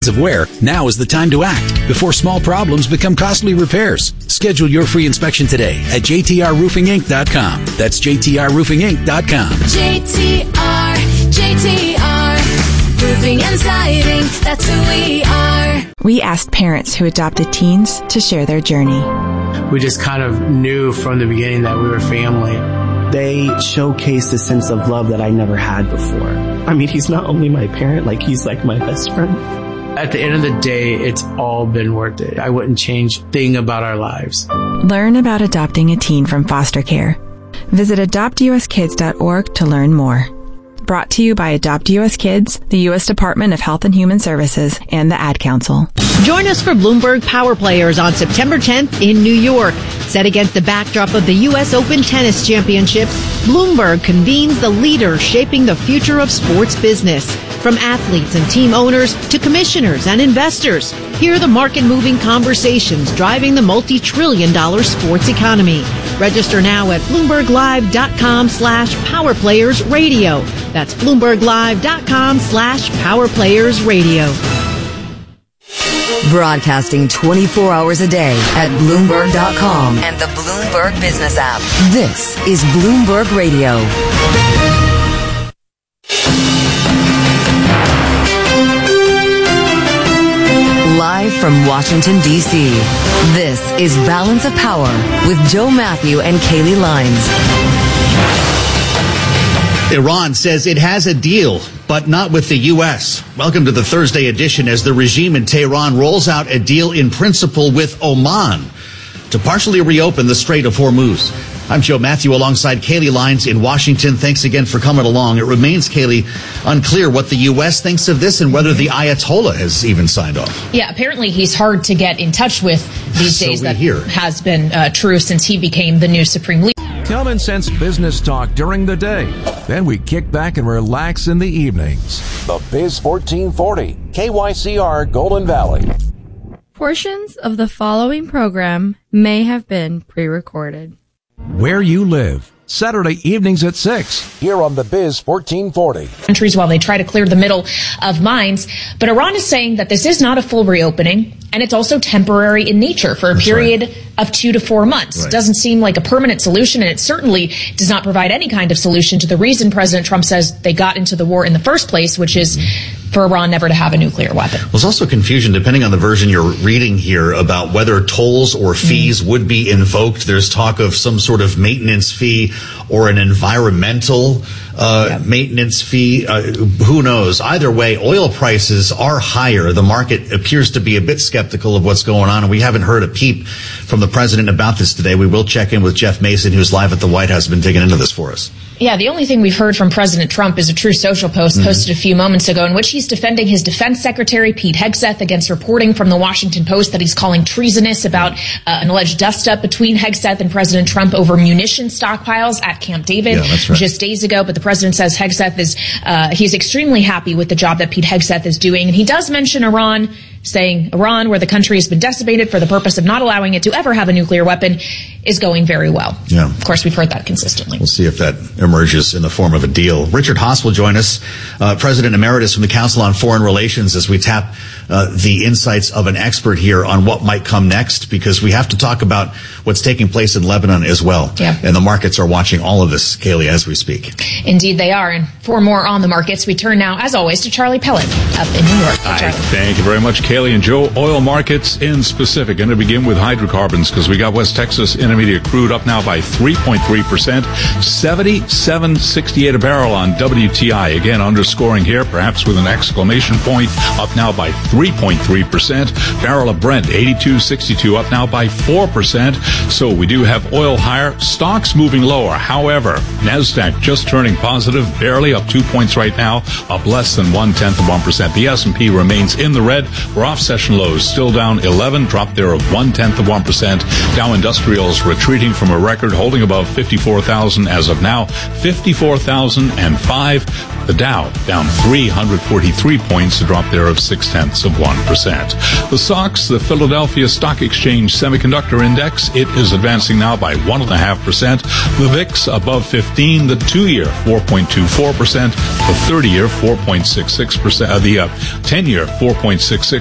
of wear, now is the time to act before small problems become costly repairs. Schedule your free inspection today at jtrroofinginc.com. That's jtrroofinginc.com. JTR, roofing and siding, that's who we are. We asked parents who adopted teens to share their journey. We just kind of knew from the beginning that we were family. They showcased a sense of love that I never had before. I mean, he's not only my parent, he's like my best friend. At the end of the day, it's all been worth it. I wouldn't change a thing about our lives. Learn about adopting a teen from foster care. Visit adoptuskids.org to learn more. Brought to you by Adopt US Kids, the U.S. Department of Health and Human Services, and the Ad Council. Join us for Bloomberg Power Players on September 10th in New York. Set against the backdrop of the U.S. Open Tennis Championships, Bloomberg convenes the leaders shaping the future of sports business. From athletes and team owners to commissioners and investors, hear the market-moving conversations driving the multi-trillion-dollar sports economy. Register now at BloombergLive.com/PowerPlayersRadio. That's BloombergLive.com/PowerPlayersRadio. Broadcasting 24 hours a day at Bloomberg.com and the Bloomberg Business app. This is Bloomberg Radio. Live from Washington, D.C., this is Balance of Power with Joe Matthew and Kaylee Lines. Iran says it has a deal, but not with the U.S. Welcome to the Thursday edition as the regime in Tehran rolls out a deal in principle with Oman to partially reopen the Strait of Hormuz. I'm Joe Matthew alongside Kaylee Lines in Washington. Thanks again for coming along. It remains, Kaylee, unclear what the U.S. thinks of this and whether the Ayatollah has even signed off. Yeah, apparently he's hard to get in touch with these days. That has been true since he became the new supreme leader. Common sense business talk during the day. Then we kick back and relax in the evenings. The Biz 1440, KYCR Golden Valley. Portions of the following program may have been pre-recorded. Where you live. Saturday evenings at 6 here on the Biz 1440. Countries while they try to clear the middle of mines. But Iran is saying that this is not a full reopening, and it's also temporary in nature for a period of 2 to 4 months. It doesn't seem like a permanent solution, and it certainly does not provide any kind of solution to the reason President Trump says they got into the war in the first place, which is for Iran never to have a nuclear weapon. There's also confusion, depending on the version you're reading here, about whether tolls or fees would be invoked. There's talk of some sort of maintenance fee or an environmental maintenance fee. Who knows? Either way, oil prices are higher. The market appears to be a bit skeptical of what's going on, and we haven't heard a peep from the president about this today. We will check in with Jeff Mason, who's live at the White House, been digging into this for us. Yeah, the only thing we've heard from President Trump is a Truth Social post posted a few moments ago in which he's defending his defense secretary, Pete Hegseth, against reporting from the Washington Post that he's calling treasonous about an alleged dust-up between Hegseth and President Trump over munition stockpiles at Camp David just days ago. But the president says Hegseth is he's extremely happy with the job that Pete Hegseth is doing. And he does mention Iran, saying Iran, where the country has been decimated for the purpose of not allowing it to ever have a nuclear weapon, is going very well. Yeah. Of course, we've heard that consistently. We'll see if that emerges in the form of a deal. Richard Haass will join us, President Emeritus from the Council on Foreign Relations, as we tap the insights of an expert here on what might come next, because we have to talk about what's taking place in Lebanon as well. Yeah. And the markets are watching all of this, Kaylee, as we speak. Indeed they are. And for more on the markets, we turn now, as always, to Charlie Pellet up in New York. Thank you very much, Kaylee and Joe. Oil markets in specific. Going to begin with hydrocarbons because we got West Texas Intermediate crude up now by 3.3%, $77.68 a barrel on WTI. Again, underscoring here, perhaps with an exclamation point, up now by 3.3%. Barrel of Brent, 82.62, up now by 4%. So we do have oil higher, stocks moving lower. However, NASDAQ just turning positive, barely up 2 points right now, up less than 0.1%. The S&P remains in the red. We're We're off session lows, still down 11, drop there of 0.1%. Dow Industrials retreating from a record, holding above 54,000 as of now, 54,005. The Dow down 343 points, a drop there of 0.6%. The SOX, the Philadelphia Stock Exchange Semiconductor Index, it is advancing now by 1.5%. The VIX above 15, the 2-year 4.24%, the 30-year 4.66%, the 10-year 4.66%.